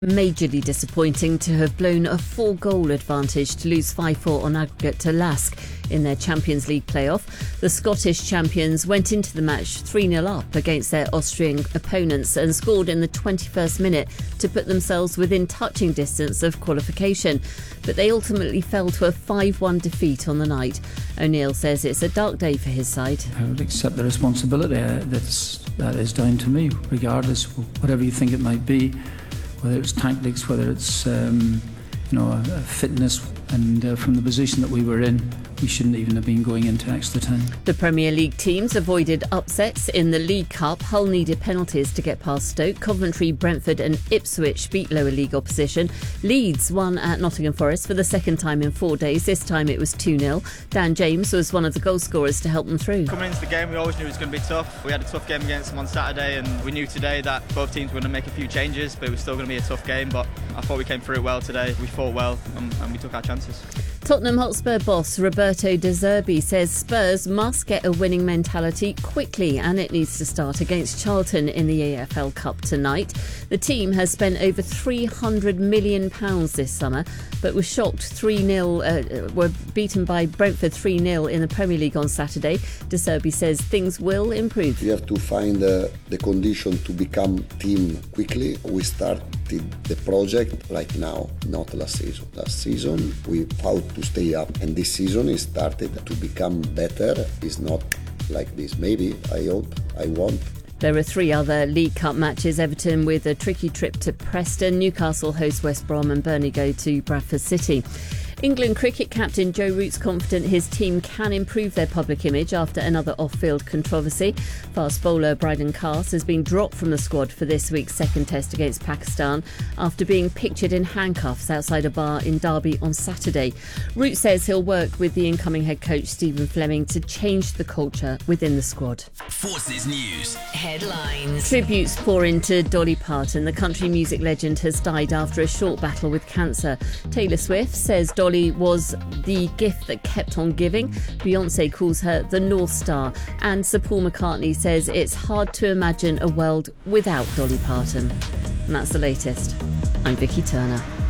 Majorly disappointing to have blown a 4-goal advantage to lose 5-4 on aggregate to Lask in their Champions League playoff. The Scottish champions went into the match 3-0 up against their Austrian opponents and scored in the 21st minute to put themselves within touching distance of qualification. But they ultimately fell to a 5-1 defeat on the night. O'Neill says it's a dark day for his side. I would accept the responsibility. That is down to me, regardless of whatever you think it might be. Whether it's tactics, whether it's fitness, and from the position that we were in, we shouldn't even have been going into extra time. The Premier League teams avoided upsets in the League Cup. Hull needed penalties to get past Stoke. Coventry, Brentford and Ipswich beat lower league opposition. Leeds won at Nottingham Forest for the second time in 4 days. This time it was 2-0. Dan James was one of the goal scorers to help them through. Coming into the game, we always knew it was going to be tough. We had a tough game against them on Saturday, and we knew today that both teams were going to make a few changes, but it was still going to be a tough game. But I thought we came through it well today. We fought well and we took our chances. Tottenham Hotspur boss Roberto De Zerbi says Spurs must get a winning mentality quickly, and it needs to start against Charlton in the AFL Cup tonight. The team has spent over £300 million this summer, but was shocked 3-0, were beaten by Brentford 3-0 in the Premier League on Saturday. De Zerbi says things will improve. We have to find the condition to become team quickly. We started the project like now, not last season. Last season we fought to stay up, and this season it started to become better. It's not like this. Maybe, I hope, I want. There are 3 other League Cup matches. Everton with a tricky trip to Preston. Newcastle host West Brom and Burnley go to Bradford City. England cricket captain Joe Root's confident his team can improve their public image after another off-field controversy. Fast bowler Bryden Carse has been dropped from the squad for this week's second test against Pakistan after being pictured in handcuffs outside a bar in Derby on Saturday. Root says he'll work with the incoming head coach Stephen Fleming to change the culture within the squad. Forces News Headlines. Tributes pour into Dolly Parton. The country music legend has died after a short battle with cancer. Taylor Swift says Dolly was the gift that kept on giving. Beyoncé calls her the North Star. And Sir Paul McCartney says it's hard to imagine a world without Dolly Parton. And that's the latest. I'm Vicky Turner.